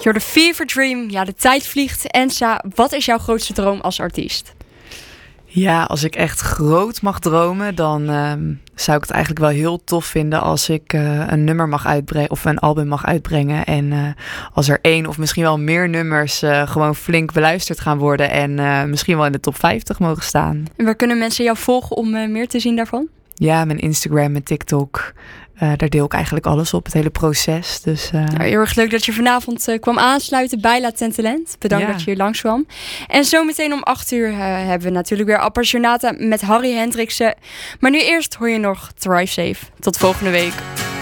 You're the fever dream. Ja, de tijd vliegt. Ensa, wat is jouw grootste droom als artiest? Ja, als ik echt groot mag dromen, dan zou ik het eigenlijk wel heel tof vinden als ik een nummer mag uitbrengen of een album mag uitbrengen. En als er 1 of misschien wel meer nummers gewoon flink beluisterd gaan worden en misschien wel in de top 50 mogen staan. En waar kunnen mensen jou volgen om meer te zien daarvan? Ja, mijn Instagram, mijn TikTok. Daar deel ik eigenlijk alles op, het hele proces. Dus, heel erg leuk dat je vanavond kwam aansluiten bij Latent Talent. Bedankt dat je hier langs kwam. En zometeen om 8:00 hebben we natuurlijk weer Appassionata met Harry Hendriksen. Maar nu eerst hoor je nog Thrive Safe. Tot volgende week.